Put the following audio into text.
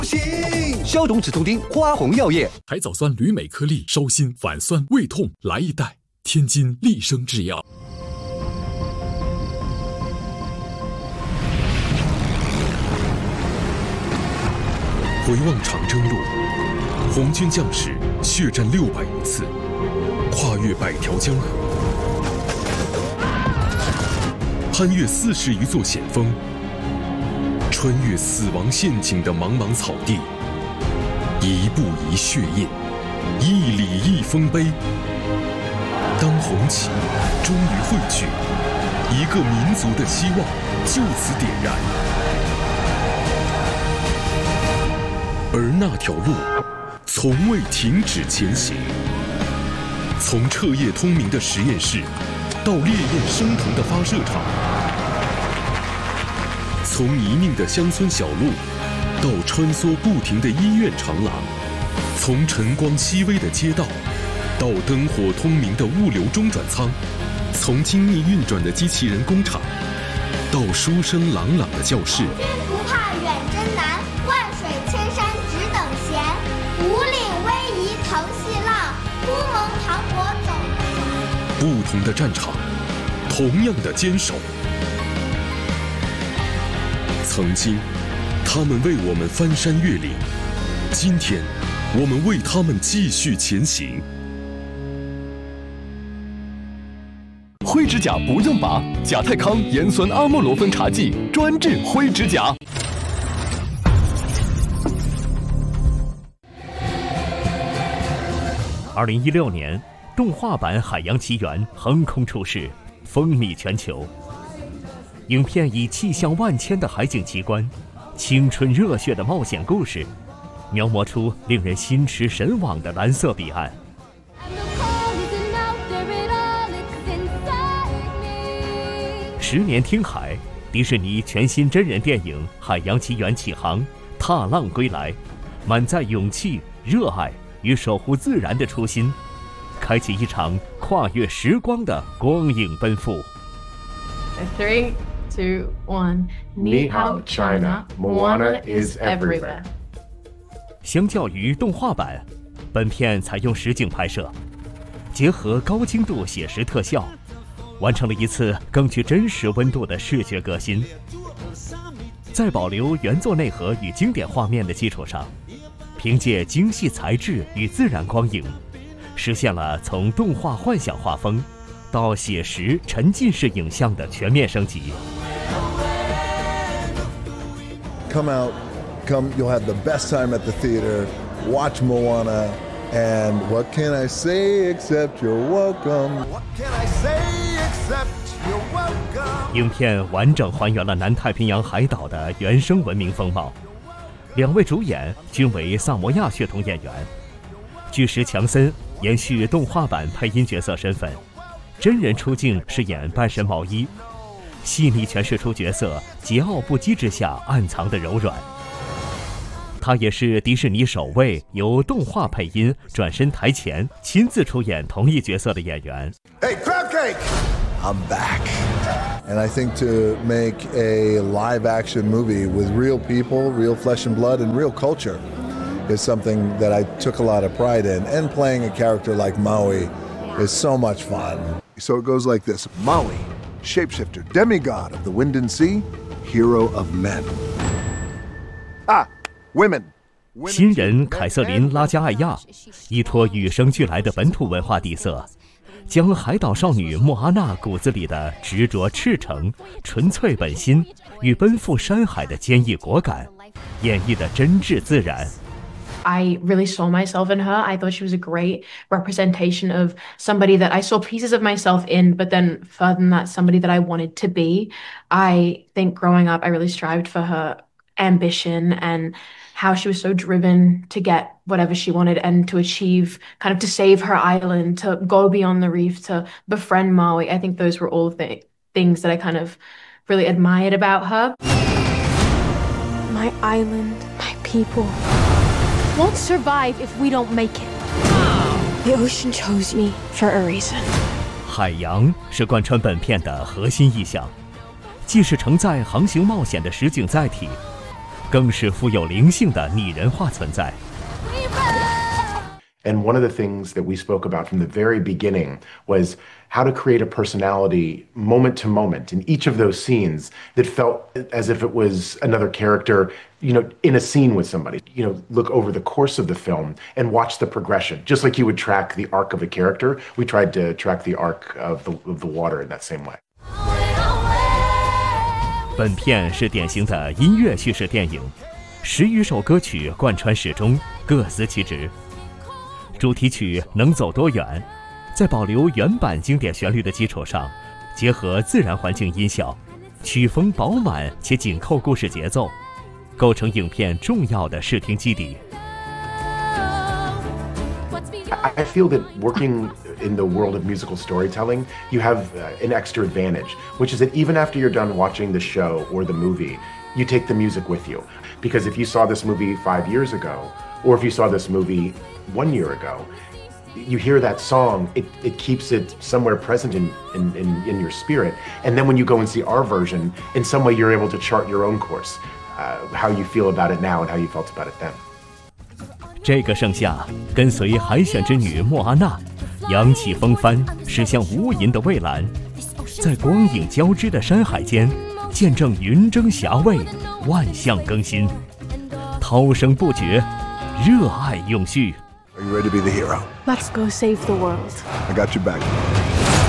行，消肿止痛丁，花红药业。 海藻酸铝镁颗粒，烧心、反酸、胃痛，来一袋。天津利生制药。回望长征路，红军将士血战600余次，跨越100条江河，攀越40余座险峰，穿越死亡陷阱的茫茫草地，一步一血印，一里一丰碑。当红旗终于汇聚，一个民族的希望就此点燃。而那条路从未停止前行，从彻夜通明的实验室到烈焰升腾的发射场，从泥泞的乡村小路到穿梭不停的医院长廊，从晨光熹微的街道到灯火通明的物流中转仓，从精密运转的机器人工厂到书声朗朗的教室。 军不怕远征难，万水千山只等闲。五岭逶迤腾细浪，乌蒙磅礴走不完。 不同的战场，同样的坚守。曾经，他们为我们翻山越岭；今天，我们为他们继续前行。 灰指甲不用拔，甲泰康盐酸阿莫罗芬茶剂专治灰指甲。 2016年，动画版《海洋奇缘》横空出世，风靡全球。影片以气象万千的海景奇观、青春热血的冒险故事，描摹出令人心驰神往的蓝色彼岸。10年听海，迪士尼全新真人电影《海洋奇缘》启航，踏浪归来，满载勇气、热爱与守护自然的初心，开启一场跨越时光的光影奔赴。 3, 2, 1. Ni hao, China. Moana is everywhere. 相较于动画版，本片采用实景拍摄，结合高精度写实特效，完成了一次更具真实温度的视觉革新。在保留原作内核与经典画面的基础上，凭借精细材质与自然光影，实现了从动画幻想画风到写实沉浸式影像的全面升级。 Come, you'll have the best time at the theater. Watch Moana, and what can I say except you're welcome? What can I say except you're welcome? 影片完整还原了南太平洋海岛的原生文明风貌。2位主演均为萨摩亚血统演员，巨石强森延续动画版配音角色身份，真人出镜饰演半神毛衣，细腻诠释出角色桀骜不羁之下暗藏的柔软。他也是迪士尼首位由动画配音转身台前亲自出演同一角色的演员。 Hey, crab cake! I'm back. And I think to make a live-action movie with real people, real flesh and blood, and real culture is something that I took a lot of pride in. And playing a character like Maui is so much fun. So it goes like this. Maui, shapeshifter, demigod of the wind and sea, hero of men. Women. 新人凯瑟琳·拉加艾亚依托与生俱来的本土文化底色，将海岛少女莫阿娜骨子里的执着赤诚、纯粹本心与奔赴山海的坚毅果敢，演绎得真挚自然。 I really saw myself in her. I thought she was a great representation of somebody that I saw pieces of myself in, but then further than that, somebody that I wanted to be. I think growing up, I really strived for her ambition and how she was so driven to get whatever she wanted and to achieve, kind of to save her island, to go beyond the reef, to befriend Maui. I think those were all the things that I kind of really admired about her. My island, my people won't survive if we don't make it. The ocean chose me for a reason. 海洋是贯穿本片的核心意象，既是承载航行冒险的实景载体， 更是富有灵性的拟人化存在。 And one of the things that we spoke about from the very beginning was how to create a personality moment to moment in each of those scenes that felt as if it was another character, in a scene with somebody. Look over the course of the film and watch the progression. Just like you would track the arc of a character, we tried to track the arc of the water in that same way. 本片是典型的音乐叙事电影，10余首歌曲贯穿始终，各司其职。主题曲《能走多远》在保留原版经典旋律的基础上，结合自然环境音效，曲风饱满且紧扣故事节奏，构成影片重要的视听基底。 I feel that working in the world of musical storytelling, you have an extra advantage, which is that even after you're done watching the show or the movie, you take the music with you. Because if you saw this movie 5 years ago, or if you saw this movie 1 year ago, you hear that song, it keeps it somewhere present in your spirit. And then when you go and see our version, in some way you're able to chart your own course, how you feel about it now and how you felt about it then. 这个盛夏，跟随海选之女莫阿娜，扬起风帆，驶向无垠的蔚蓝，在光影交织的山海间，见证云蒸霞蔚，万象更新，涛声不绝，热爱永续。 Are you ready to be the hero? Let's go save the world. I got your back.